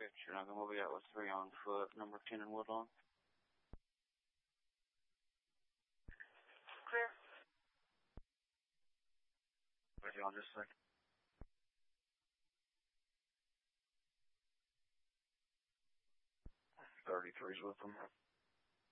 You're not going to be out with 3 on foot, number 10 in Woodlawn. Clear. With you on just a second. 33's with them.